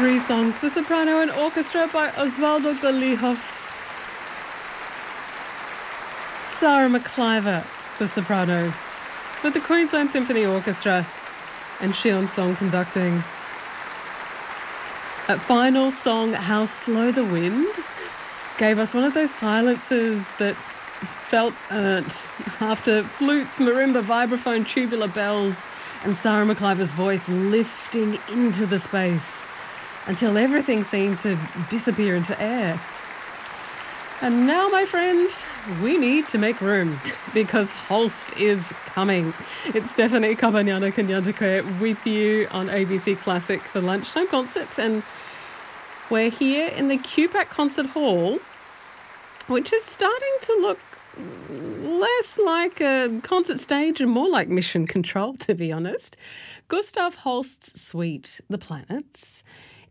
Three songs for soprano and orchestra by Osvaldo Golijov. Sarah McIver for soprano, with the Queensland Symphony Orchestra and Xion Song conducting. That final song, How Slow the Wind, gave us one of those silences that felt earned after flutes, marimba, vibraphone, tubular bells, and Sarah McIver's voice lifting into the space until everything seemed to disappear into air. And now, my friend, we need to make room because Holst is coming. It's Stephanie Kabanyana-Kanyandekwe with you on ABC Classic for Lunchtime Concert. And we're here in the QPAC Concert Hall, which is starting to look less like a concert stage and more like mission control, to be honest. Gustav Holst's suite, The Planets,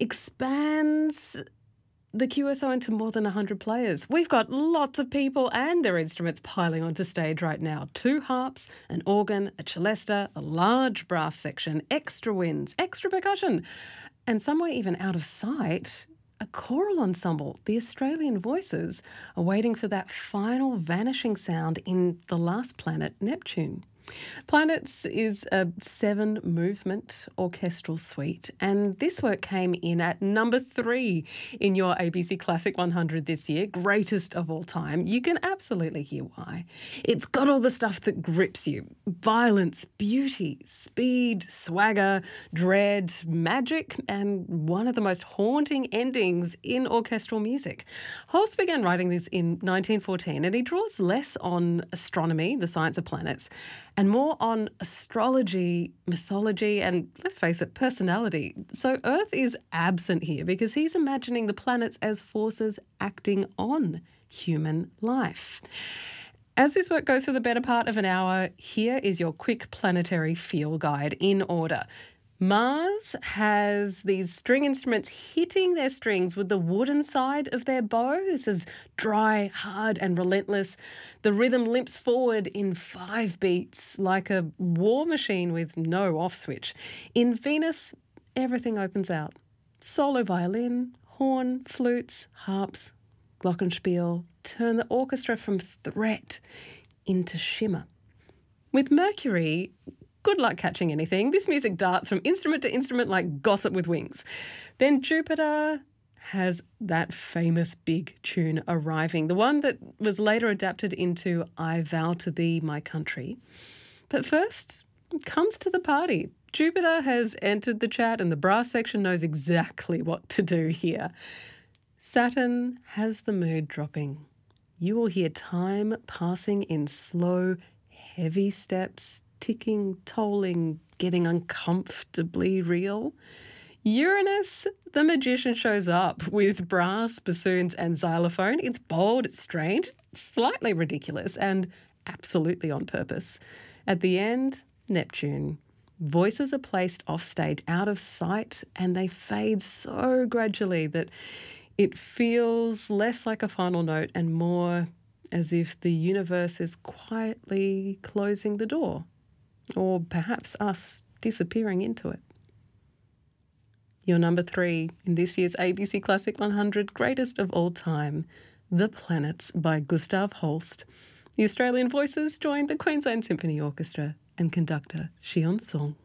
expands the QSO into more than 100 players. We've got lots of people and their instruments piling onto stage right now. 2 harps, an organ, a celesta, a large brass section, extra winds, extra percussion, and somewhere even out of sight, a choral ensemble. The Australian Voices are waiting for that final vanishing sound in the last planet, Neptune. Planets is a 7-movement orchestral suite, and this work came in at number 3 in your ABC Classic 100 this year, greatest of all time. You can absolutely hear why. It's got all the stuff that grips you: violence, beauty, speed, swagger, dread, magic, and one of the most haunting endings in orchestral music. Holst began writing this in 1914, and he draws less on astronomy, the science of planets, and more on astrology, mythology, and, let's face it, personality. So Earth is absent here because he's imagining the planets as forces acting on human life. As this work goes for the better part of an hour, here is your quick planetary feel guide in order. Mars has these string instruments hitting their strings with the wooden side of their bow. This is dry, hard, and relentless. The rhythm limps forward in 5 beats like a war machine with no off switch. In Venus, everything opens out. Solo violin, horn, flutes, harps, glockenspiel turn the orchestra from threat into shimmer. With Mercury, good luck catching anything. This music darts from instrument to instrument like gossip with wings. Then Jupiter has that famous big tune arriving, the one that was later adapted into I Vow to Thee, My Country. But first, it comes to the party. Jupiter has entered the chat and the brass section knows exactly what to do here. Saturn has the mood dropping. You will hear time passing in slow, heavy steps, ticking, tolling, getting uncomfortably real. Uranus, the magician, shows up with brass, bassoons and xylophone. It's bold, it's strange, slightly ridiculous, and absolutely on purpose. At the end, Neptune. Voices are placed off stage, out of sight, and they fade so gradually that it feels less like a final note and more as if the universe is quietly closing the door. Or perhaps us disappearing into it. Your number 3 in this year's ABC Classic 100 Greatest of All Time, The Planets by Gustav Holst. The Australian Voices joined the Queensland Symphony Orchestra and conductor Xion Song.